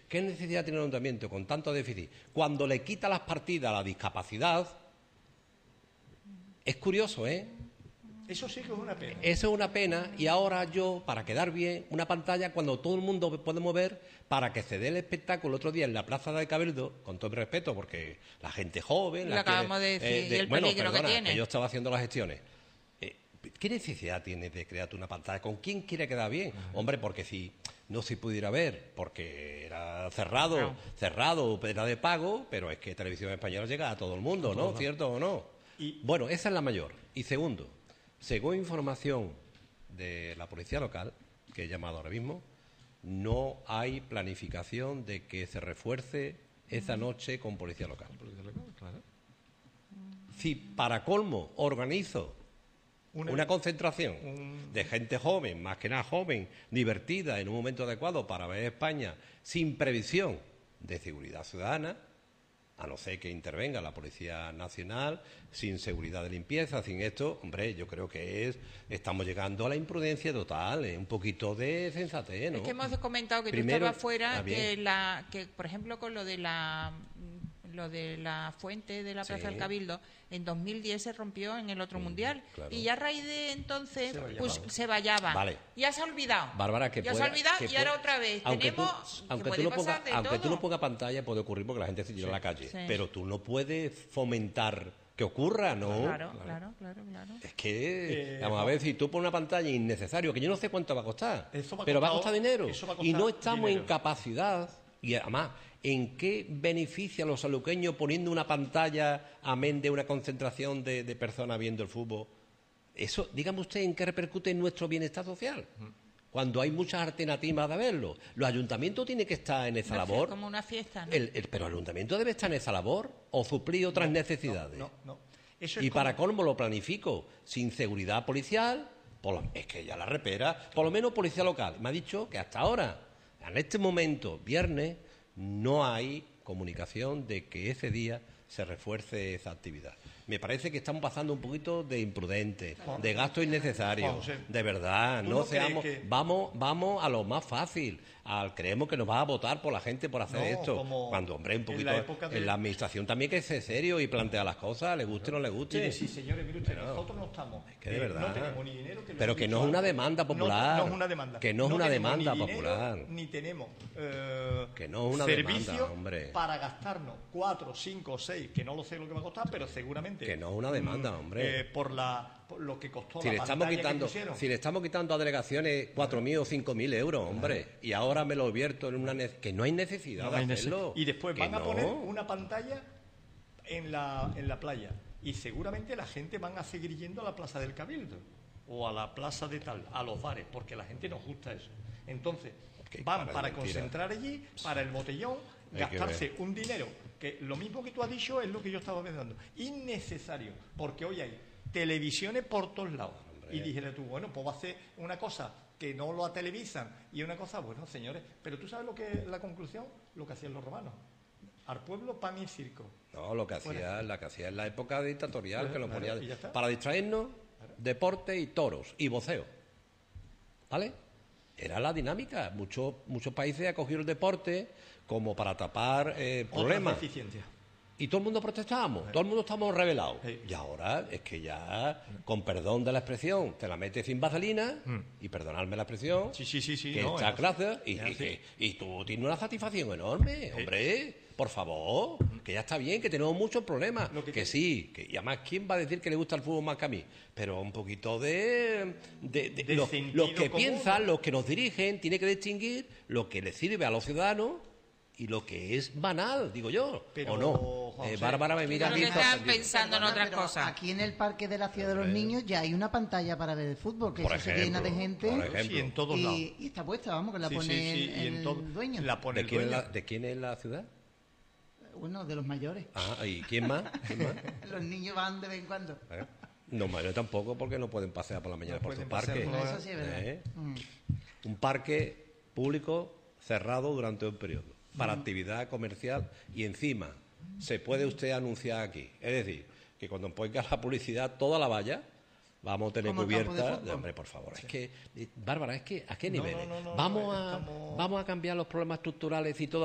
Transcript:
¿Qué necesidad tiene el ayuntamiento con tanto déficit? Cuando le quita las partidas a la discapacidad, es curioso, ¿eh? Eso sí que es una pena. Eso es una pena, y ahora yo, para quedar bien, una pantalla cuando todo el mundo podemos ver, para que se dé el espectáculo otro día en la Plaza de Cabildo, con todo mi respeto, porque la gente joven... Lo acabamos de decir, y el peligro que tiene. Que yo estaba haciendo las gestiones. ¿Qué necesidad tienes de crearte una pantalla? ¿Con quién quiere quedar bien? Hombre, porque si no se pudiera ver, porque era cerrado, era de pago, pero es que Televisión Española llega a todo el mundo, ¿no? ¿Cierto o no? Bueno, esa es la mayor. Y segundo, según información de la policía local, que he llamado ahora mismo, no hay planificación de que se refuerce esa noche con policía local. Claro. Si para colmo organizo una concentración de gente joven, más que nada joven, divertida, en un momento adecuado para ver España, sin previsión de seguridad ciudadana, a no ser que intervenga la Policía Nacional, sin seguridad de limpieza, sin esto, hombre, yo creo que estamos llegando a la imprudencia total, un poquito de sensatez, ¿no? Es que hemos comentado que Primero, tú estabas fuera, que por ejemplo con lo de la fuente de la Plaza del Cabildo, en 2010 se rompió en el otro mundial, claro. Y ya a raíz de entonces se vallaba. Vale. Ya se ha olvidado. Bárbara, se ha olvidado y ahora otra vez. Aunque tú no pongas pantalla, puede ocurrir porque la gente se tira a la calle, pero tú no puedes fomentar que ocurra, ¿no? Claro. Es que, vamos a ver, si tú pones una pantalla innecesario, que yo no sé cuánto va a costar, pero va a costar dinero, y no estamos en capacidad. Y además, ¿en qué beneficia a los saluqueños poniendo una pantalla amén de una concentración de personas viendo el fútbol? Eso, dígame usted, ¿en qué repercute en nuestro bienestar social? Cuando hay muchas alternativas de verlo. Los ayuntamientos tienen que estar en esa labor. Como una fiesta, ¿no? Pero el ayuntamiento debe estar en esa labor o suplir otras necesidades. No. Eso para colmo lo planifico. Sin seguridad policial, es que ya la repera, por lo menos policía local. Me ha dicho que hasta ahora, en este momento, viernes, no hay comunicación de que ese día se refuerce esa actividad. Me parece que estamos pasando un poquito de imprudente, de gasto innecesario, de verdad. No seamos, vamos a lo más fácil. Creemos que nos va a votar por la gente por hacer esto. Cuando, hombre, un poquito en la administración también que ser serio y plantea las cosas, le guste o no le guste. Mire, sí, señores, mire usted, nosotros no estamos. Es que de verdad. No tenemos ni dinero. Pero que no es una demanda popular. No es una demanda. Que no es una demanda popular. Ni tenemos que no es una demanda, hombre. Para gastarnos 4, 5, 6, que no lo sé lo que va a costar, pero seguramente. Que no es una demanda, hombre. Por lo que costó si la pantalla que pusieron. Si le estamos quitando a delegaciones 4.000 o 5.000 euros, hombre, y ahora me lo vierto en una que no hay necesidad de hacerlo. Y después van a poner una pantalla en la playa y seguramente la gente van a seguir yendo a la Plaza del Cabildo o a la plaza de tal, a los bares, porque a la gente nos gusta eso. Entonces, van para concentrar allí, para el botellón, gastarse un dinero que lo mismo que tú has dicho es lo que yo estaba pensando, innecesario, porque hoy hay televisiones por todos lados. Hombre. Y dijera tú, bueno, pues va a hacer una cosa que no lo televisan y una cosa, bueno, señores, pero tú sabes lo que es la conclusión, lo que hacían los romanos. Al pueblo, pan y circo. No, lo que hacía en la época dictatorial, que lo ponía para distraernos, deporte y toros y voceo. ¿Vale? Era la dinámica. Muchos países han cogido el deporte como para tapar problemas. Y todo el mundo protestábamos, todo el mundo estábamos rebelados. Y ahora es que ya, con perdón de la expresión, te la metes sin vaselina, y perdonadme la expresión, que está clase, y tú tienes una satisfacción enorme, hombre, por favor, que ya está bien, que tenemos muchos problemas, y además, ¿quién va a decir que le gusta el fútbol más que a mí? Pero un poquito de los que piensan, los que nos dirigen, tiene que distinguir lo que le sirve a los ciudadanos y lo que es banal, digo yo, pero, ¿o no? Bárbara me mira aquí. Están pensando en otras cosas. Aquí en el Parque de la Ciudad de los Niños ya hay una pantalla para ver el fútbol, que eso se llena de gente. Sí, en todos lados. Y está puesta, vamos, que la pone el dueño. ¿De quién es la ciudad? Bueno, de los mayores. ¿Y quién más? Los niños van de vez en cuando. Los mayores tampoco, porque no pueden pasear por la mañana por su parque. Eso sí es verdad. Un parque público cerrado durante un periodo para actividad comercial, y encima se puede usted anunciar aquí, es decir, que cuando ponga la publicidad toda la valla vamos a tener cubierta, hombre, por favor, es que Bárbara, es que ¿a qué niveles? Vamos a cambiar los problemas estructurales y todo